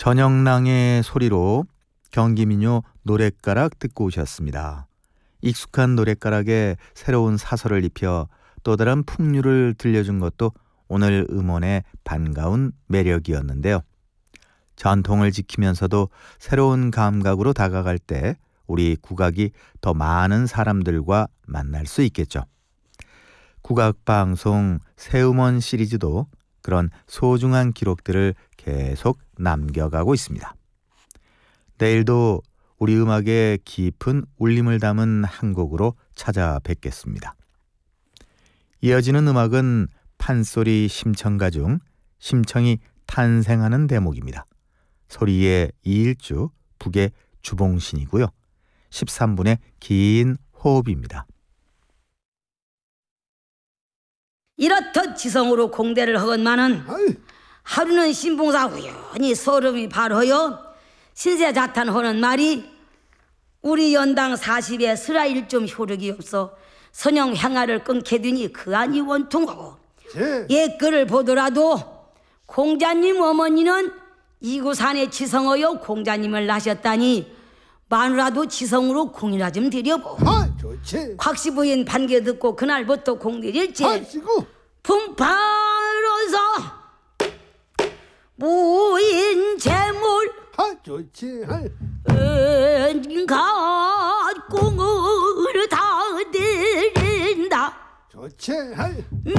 전영랑의 소리로 경기민요 노랫가락 듣고 오셨습니다. 익숙한 노랫가락에 새로운 사설을 입혀 또 다른 풍류를 들려준 것도 오늘 음원의 반가운 매력이었는데요. 전통을 지키면서도 새로운 감각으로 다가갈 때 우리 국악이 더 많은 사람들과 만날 수 있겠죠. 국악방송 새음원 시리즈도 그런 소중한 기록들을 계속 남겨가고 있습니다. 내일도 우리 음악에 깊은 울림을 담은 한 곡으로 찾아뵙겠습니다. 이어지는 음악은 판소리 심청가 중 심청이 탄생하는 대목입니다. 소리의 이일주, 북의 주봉신이고요. 13분의 긴 호흡입니다. 이렇듯 지성으로 공대를 허건만은 하루는 신봉사 우연히 서름이 발허여 신세자탄하는 말이 우리 연당 40에 스라일 좀 효력이 없어 선영 향화를 끊게 되니 그 안이 원통하고 옛 글을 보더라도 공자님 어머니는 이구산에 지성하여 공자님을 낳으셨다니 마누라도 지성으로 공이나 좀 드려보. 좋지. 곽씨 부인 반겨 듣고 그날부터 공들일지 풍파로서 무인 재물 좋지. 갓공을 다 드린다. 좋지.